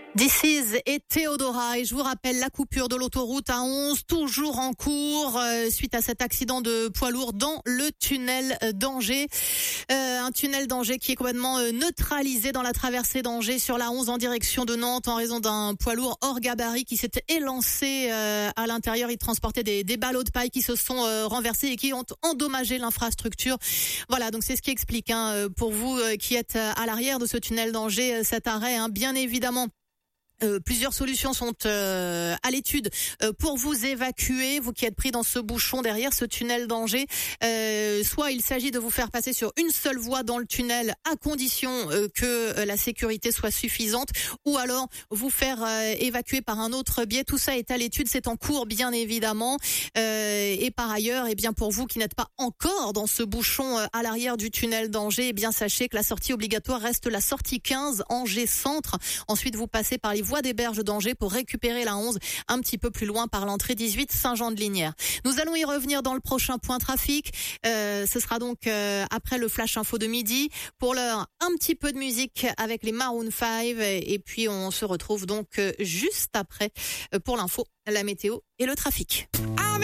This is et Théodora, et je vous rappelle la coupure de l'autoroute A11 toujours en cours suite à cet accident de poids lourd dans le tunnel d'Angers. Un tunnel d'Angers qui est complètement neutralisé dans la traversée d'Angers sur la 11 en direction de Nantes en raison d'un poids lourd hors gabarit qui s'était élancé à l'intérieur. Il transportait des ballots de paille qui se sont renversés et qui ont endommagé l'infrastructure. Voilà, donc c'est ce qui explique pour vous qui êtes à l'arrière de ce tunnel d'Angers cet arrêt, bien évidemment. Plusieurs solutions sont à l'étude pour vous évacuer, vous qui êtes pris dans ce bouchon derrière ce tunnel d'Angers. Soit il s'agit de vous faire passer sur une seule voie dans le tunnel à condition que la sécurité soit suffisante, ou alors vous faire évacuer par un autre biais. Tout ça est à l'étude, c'est en cours bien évidemment. Et par ailleurs, pour vous qui n'êtes pas encore dans ce bouchon à l'arrière du tunnel d'Angers, sachez que la sortie obligatoire reste la sortie 15 Angers Centre. Ensuite, vous passez par les voies des Berges d'Angers pour récupérer la 11 un petit peu plus loin par l'entrée 18 Saint-Jean-de-Lignières. Nous allons y revenir dans le prochain point trafic. Ce sera donc après le flash info de midi. Pour l'heure, un petit peu de musique avec les Maroon 5 et puis on se retrouve donc juste après pour l'info, la météo et le trafic.